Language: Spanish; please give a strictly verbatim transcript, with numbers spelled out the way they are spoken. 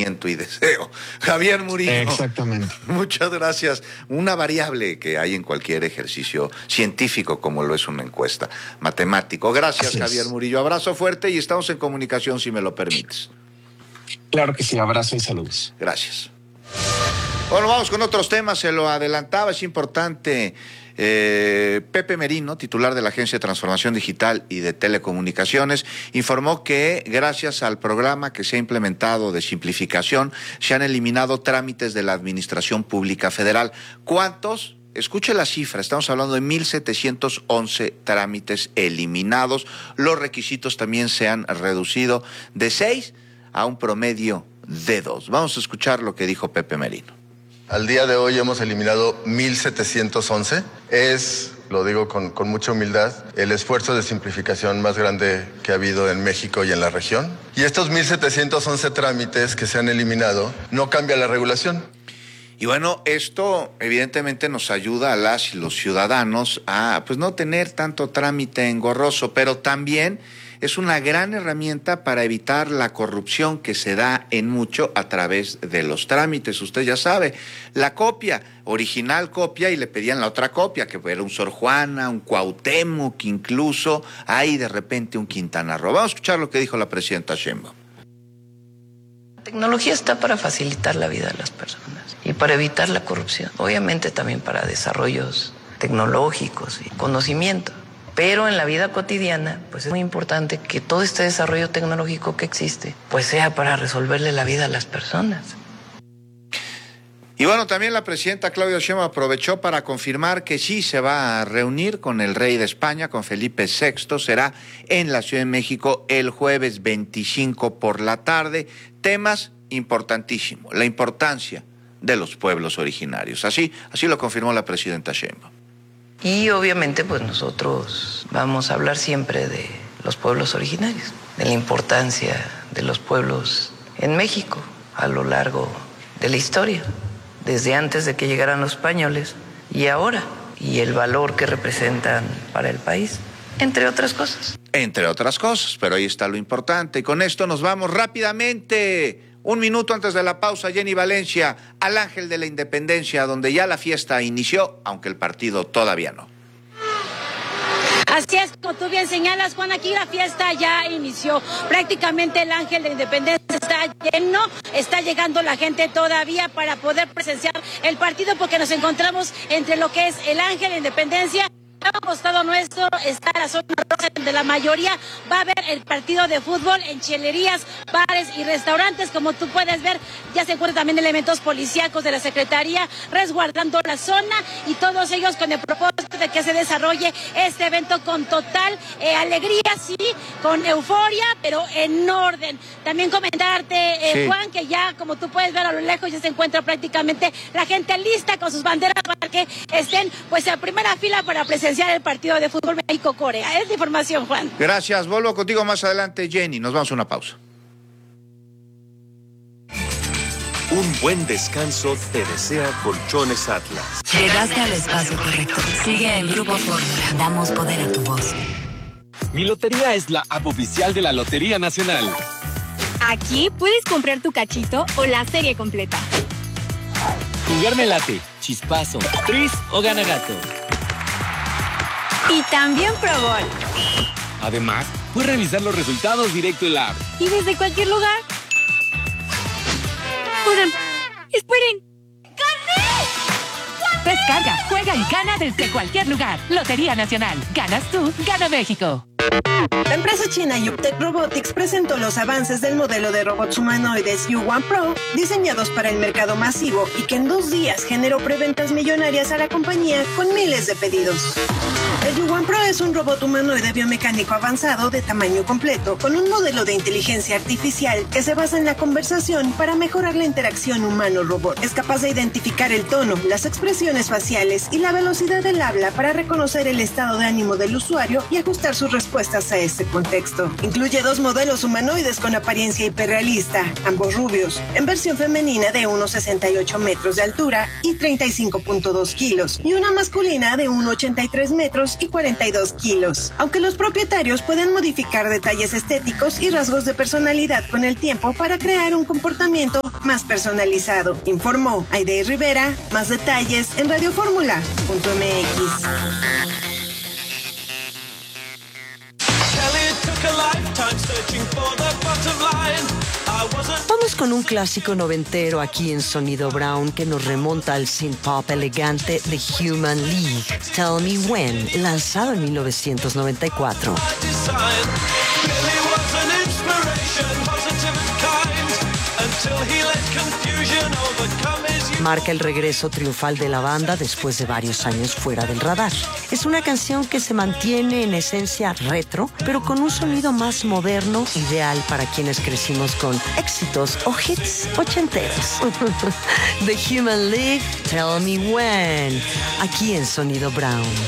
pensamiento y deseo. Javier Murillo. Exactamente. Muchas gracias. Una variable que hay en cualquier ejercicio científico, como lo es una encuesta, matemático. Gracias, Así Javier es. Murillo. Abrazo fuerte y estamos en comunicación, si me lo permites. Claro que sí, abrazo y saludos. Gracias. Bueno, vamos con otros temas, se lo adelantaba, es importante. Eh, Pepe Merino, titular de la Agencia de Transformación Digital y de Telecomunicaciones, informó que gracias al programa que se ha implementado de simplificación, se han eliminado trámites de la Administración Pública Federal. ¿Cuántos? Escuche la cifra, estamos hablando de mil setecientos once trámites eliminados. Los requisitos también se han reducido de seis a un promedio de dos. Vamos a escuchar lo que dijo Pepe Merino. Al día de hoy hemos eliminado mil setecientos once. Es, lo digo con, con mucha humildad, el esfuerzo de simplificación más grande que ha habido en México y en la región. Y estos mil setecientos once trámites que se han eliminado no cambia la regulación. Y bueno, esto evidentemente nos ayuda a las y los ciudadanos a pues no tener tanto trámite engorroso, pero también es una gran herramienta para evitar la corrupción que se da en mucho a través de los trámites. Usted ya sabe, la copia, original copia, y le pedían la otra copia, que era un Sor Juana, un Cuauhtémoc, incluso hay de repente un Quintana Roo. Vamos a escuchar lo que dijo la presidenta Sheinbaum. La tecnología está para facilitar la vida de las personas y para evitar la corrupción. Obviamente también para desarrollos tecnológicos y conocimiento. Pero en la vida cotidiana, pues es muy importante que todo este desarrollo tecnológico que existe, pues sea para resolverle la vida a las personas. Y bueno, también la presidenta Claudia Sheinbaum aprovechó para confirmar que sí se va a reunir con el rey de España, con Felipe sexto, será en la Ciudad de México el jueves veinticinco por la tarde. Temas importantísimos, la importancia de los pueblos originarios. Así, así lo confirmó la presidenta Sheinbaum. Y obviamente pues nosotros vamos a hablar siempre de los pueblos originarios, de la importancia de los pueblos en México a lo largo de la historia, desde antes de que llegaran los españoles y ahora, y el valor que representan para el país, entre otras cosas. Entre otras cosas, pero ahí está lo importante. Y con esto nos vamos rápidamente. Un minuto antes de la pausa, Jenny Valencia, al Ángel de la Independencia, donde ya la fiesta inició, aunque el partido todavía no. Así es, como tú bien señalas, Juan, aquí la fiesta ya inició. Prácticamente el Ángel de la Independencia está lleno, está llegando la gente todavía para poder presenciar el partido, porque nos encontramos entre lo que es el Ángel de la Independencia. A un costado nuestro está la zona rosa, donde la mayoría va a ver el partido de fútbol en chelerías, bares y restaurantes. Como tú puedes ver, ya se encuentran también elementos policíacos de la Secretaría resguardando la zona, y todos ellos con el propósito de que se desarrolle este evento con total eh, alegría, sí, con euforia, pero en orden. También comentarte, eh, sí. Juan, que ya, como tú puedes ver a lo lejos, ya se encuentra prácticamente la gente lista con sus banderas para que estén pues a primera fila para presenciar el partido de fútbol México-Corea. Es la información, Juan. Gracias, vuelvo contigo más adelante, Jenny. Nos vamos a una pausa. Un buen descanso te desea Colchones Atlas. Llegaste al espacio correcto. Sigue en Grupo Fórmula. Damos poder a tu voz. Mi lotería es la app oficial de la Lotería Nacional. Aquí puedes comprar tu cachito o la serie completa. Jugar me late, chispazo, tris o gana gato. Y también Pro Bowl. Además, puedes revisar los resultados directo en la app. Y desde cualquier lugar. Oigan, esperen. ¡Gané! Descarga, juega y gana desde cualquier lugar. Lotería Nacional. Ganas tú, gana México. La empresa china Yuptec Robotics presentó los avances del modelo de robots humanoides U uno Pro, diseñados para el mercado masivo y que en dos días generó preventas millonarias a la compañía con miles de pedidos. El U uno Pro es un robot humanoide biomecánico avanzado de tamaño completo, con un modelo de inteligencia artificial que se basa en la conversación para mejorar la interacción humano-robot. Es capaz de identificar el tono, las expresiones faciales y la velocidad del habla para reconocer el estado de ánimo del usuario y ajustar sus respuestas a este contexto. Incluye dos modelos humanoides con apariencia hiperrealista, ambos rubios, en versión femenina de uno coma sesenta y ocho metros de altura y treinta y cinco punto dos kilos, y una masculina de uno coma ochenta y tres metros y cuarenta y dos kilos. Aunque los propietarios pueden modificar detalles estéticos y rasgos de personalidad con el tiempo para crear un comportamiento más personalizado. Informó Aide Rivera. Más detalles en radioformula punto m x. Vamos con un clásico noventero aquí en Sonido Brown que nos remonta al synth pop elegante The Human League, Tell Me When, lanzado en mil novecientos noventa y cuatro. Marca el regreso triunfal de la banda después de varios años fuera del radar. Es una canción que se mantiene en esencia retro, pero con un sonido más moderno, ideal para quienes crecimos con éxitos o hits ochenteros. The Human League, Tell Me When, aquí en Sonido Brown.